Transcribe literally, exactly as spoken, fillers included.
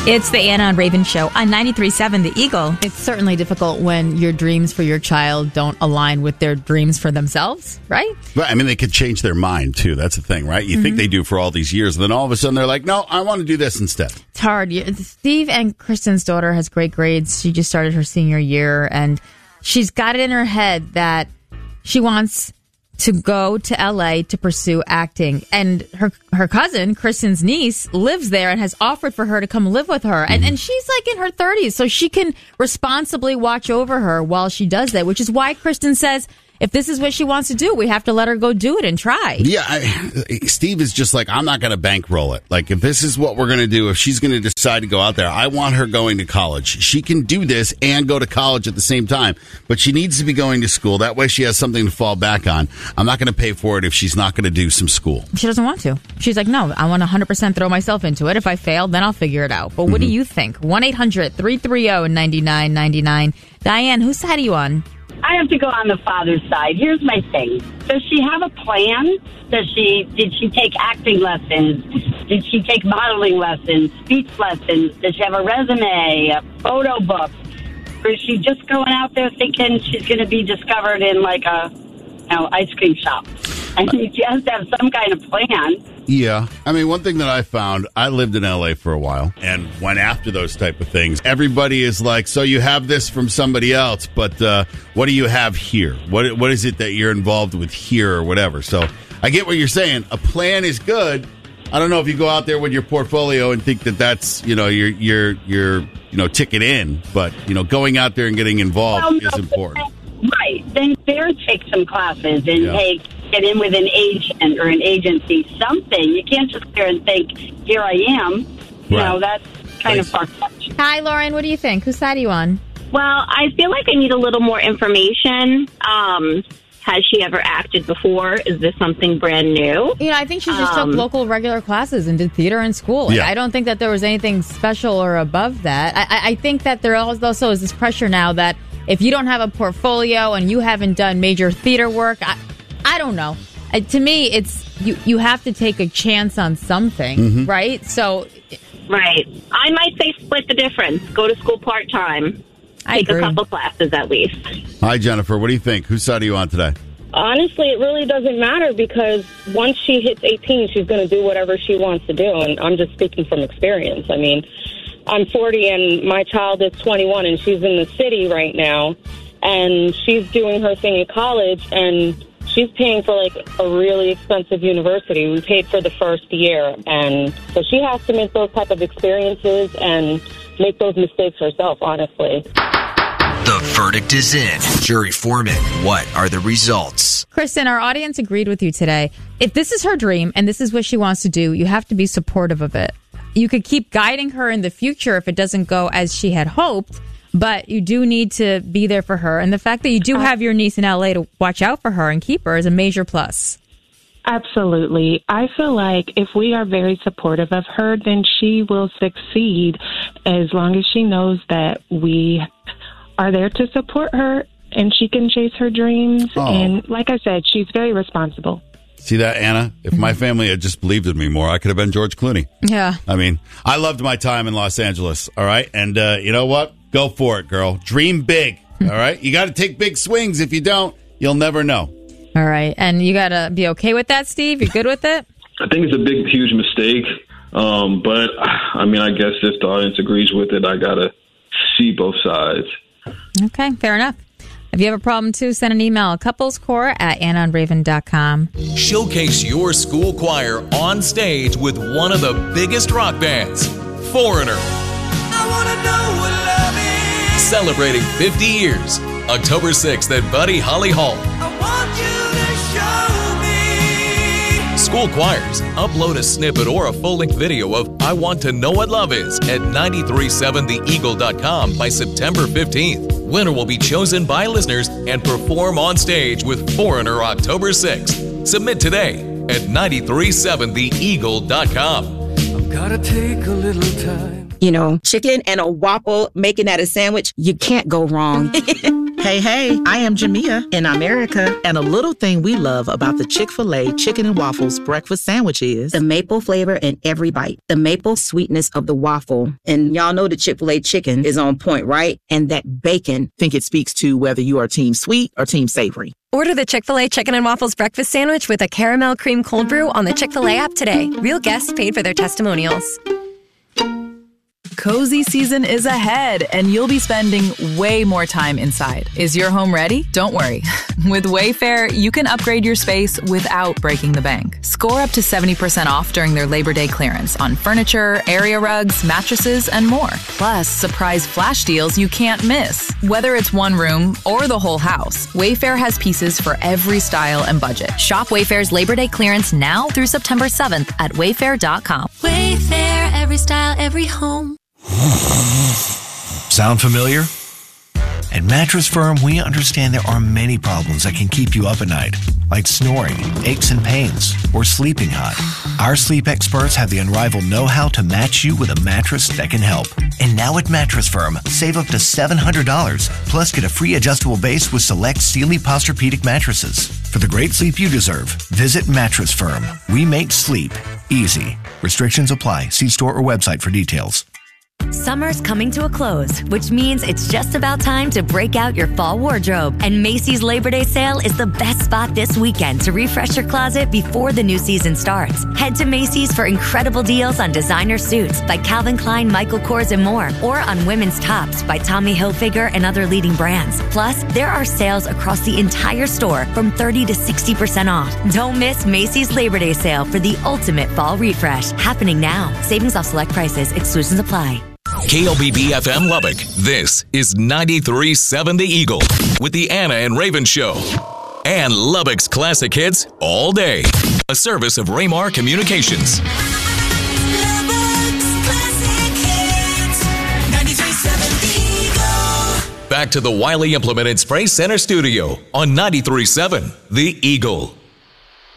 It's the Anna and Raven Show on ninety-three point seven The Eagle. It's certainly difficult when your dreams for your child don't align with their dreams for themselves, right? Right. I mean, they could change their mind, too. That's the thing, right? You mm-hmm. think they do for all these years, and then all of a sudden they're like, no, I want to do this instead. It's hard. Steve and Kristen's daughter has great grades. She just started her senior year, and she's got it in her head that she wants to go to L A to pursue acting. And her her cousin, Kristen's niece, lives there and has offered for her to come live with her. And, and she's like in her thirties, so she can responsibly watch over her while she does that, which is why Kristen says, if this is what she wants to do, we have to let her go do it and try. Yeah, I, Steve is just like, I'm not going to bankroll it. Like, if this is what we're going to do, if she's going to decide to go out there, I want her going to college. She can do this and go to college at the same time, but she needs to be going to school. That way she has something to fall back on. I'm not going to pay for it if she's not going to do some school. She doesn't want to. She's like, no, I want to one hundred percent throw myself into it. If I fail, then I'll figure it out. But what mm-hmm. do you think? one eight hundred three three zero nine nine nine nine. Diane, whose side are you on? I have to go on the father's side. Here's my thing. Does she have a plan? Does she, did she take acting lessons? Did she take modeling lessons, speech lessons? Does she have a resume, a photo book? Or is she just going out there thinking she's going to be discovered in like a, you know, ice cream shop? I mean, she has to have some kind of plan. Yeah. I mean, one thing that I found, I lived in L A for a while and went after those type of things. Everybody is like, so you have this from somebody else, but uh, what do you have here? What What is it that you're involved with here or whatever? So I get what you're saying. A plan is good. I don't know if you go out there with your portfolio and think that that's, you know, your, your, your, you know, ticket in, but, you know, going out there and getting involved well, no, is important. Right. Then there take some classes and yeah. take get in with an agent or an agency, something. You can't just sit there and think, here I am. You right. know, that's kind Thanks. of far-fetched. Hi, Lauren. What do you think? Whose side are you on? Well, I feel like I need a little more information. Um, has she ever acted before? Is this something brand new? You know, I think she just um, took local regular classes and did theater in school. Yeah. I don't think that there was anything special or above that. I, I think that there also is this pressure now that if you don't have a portfolio and you haven't done major theater work, I, I don't know. Uh, to me, it's you, you have to take a chance on something, mm-hmm. right? So, right. I might say split the difference. Go to school part-time. I Take agree. a couple classes at least. Hi, Jennifer. What do you think? Whose side are you on today? Honestly, it really doesn't matter because once she hits eighteen, she's going to do whatever she wants to do. And I'm just speaking from experience. I mean, I'm forty and my child is twenty-one and she's in the city right now. And she's doing her thing in college and she's paying for like a really expensive university. We paid for the first year. And so she has to make those type of experiences and make those mistakes herself, honestly. The verdict is in. Jury foreman, what are the results? Kristen, our audience agreed with you today. If this is her dream and this is what she wants to do, you have to be supportive of it. You could keep guiding her in the future if it doesn't go as she had hoped, but you do need to be there for her. And the fact that you do have your niece in L A to watch out for her and keep her is a major plus. Absolutely. I feel like if we are very supportive of her, then she will succeed as long as she knows that we are there to support her and she can chase her dreams. Oh. And like I said, she's very responsible. See that, Anna? If my family had just believed in me more, I could have been George Clooney. Yeah. I mean, I loved my time in Los Angeles, all right? And uh, you know what? Go for it, girl. Dream big, all right? You got to take big swings. If you don't, you'll never know. All right. And you got to be okay with that, Steve? You're good with it? I think it's a big, huge mistake. Um, but, I mean, I guess if the audience agrees with it, I got to see both sides. Okay, fair enough. If you have a problem, too, send an email, couplescore at anna and raven dot com. Showcase your school choir on stage with one of the biggest rock bands, Foreigner. I wanna know what love is. Celebrating fifty years, October sixth at Buddy Holly Hall. I want you to show me. School choirs, upload a snippet or a full-length video of I Want to Know What Love Is at nine three seven the eagle dot com by September fifteenth. Winner will be chosen by listeners and perform on stage with Foreigner October sixth. Submit today at nine three seven the eagle dot com. I've got to take a little time. You know, chicken and a waffle, making that a sandwich, you can't go wrong. Hey, hey, I am Jamia in America. And a little thing we love about the Chick-fil-A Chicken and Waffles breakfast sandwich is the maple flavor in every bite, the maple sweetness of the waffle. And y'all know the Chick-fil-A chicken is on point, right? And that bacon. Think it speaks to whether you are team sweet or team savory. Order the Chick-fil-A Chicken and Waffles breakfast sandwich with a caramel cream cold brew on the Chick-fil-A app today. Real guests paid for their testimonials. Cozy season is ahead, and you'll be spending way more time inside. Is your home ready? Don't worry. With Wayfair, you can upgrade your space without breaking the bank. Score up to seventy percent off during their Labor Day clearance on furniture, area rugs, mattresses, and more. Plus, surprise flash deals you can't miss. Whether it's one room or the whole house, Wayfair has pieces for every style and budget. Shop Wayfair's Labor Day clearance now through September seventh at wayfair dot com. Wayfair, every style, every home. Sound familiar? At Mattress Firm, we understand there are many problems that can keep you up at night, like snoring, aches and pains, or sleeping hot. Our sleep experts have the unrivaled know-how to match you with a mattress that can help. And now at Mattress Firm, save up to seven hundred dollars, plus get a free adjustable base with select Sealy Posturepedic mattresses. For the great sleep you deserve, visit Mattress Firm. We make sleep easy. Restrictions apply. See store or website for details. Summer's coming to a close, which means it's just about time to break out your fall wardrobe. And Macy's Labor Day sale is the best spot this weekend to refresh your closet before the new season starts. Head to Macy's for incredible deals on designer suits by Calvin Klein, Michael Kors, and more, or on women's tops by Tommy Hilfiger and other leading brands. Plus, there are sales across the entire store from thirty to sixty percent off. Don't miss Macy's Labor Day sale for the ultimate fall refresh. Happening now. Savings off select prices. Exclusions apply. K L B B F M Lubbock. This is ninety-three point seven The Eagle with the Anna and Raven Show. And Lubbock's classic hits all day. A service of Raymar Communications. Lubbock's classic hits. ninety-three point seven The Eagle. Back to the Wiley Implemented Spray Center studio on ninety-three point seven The Eagle.